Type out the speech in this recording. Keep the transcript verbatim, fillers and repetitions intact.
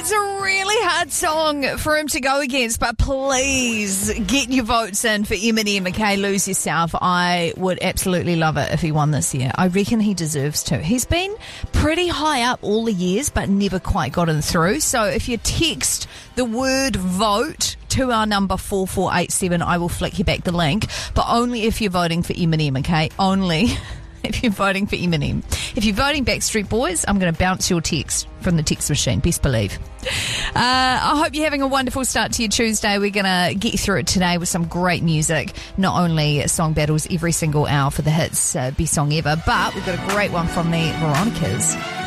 It's a really hard song for him to go against, but please get your votes in for Eminem. Okay, Lose Yourself. I would absolutely love it if he won this year. I reckon he deserves to. He's been pretty high up all the years, but never quite gotten through. So if you text the word vote to our number four four eight seven, I will flick you back the link, but only if you're voting for Eminem, okay? Only if you're voting for Eminem. If you're voting Backstreet Boys, I'm going to bounce your text from the text machine, best believe. Uh, I hope you're having a wonderful start to your Tuesday. We're going to get you through it today with some great music, not only song battles every single hour for the hits, uh, best song ever, but we've got a great one from the Veronicas.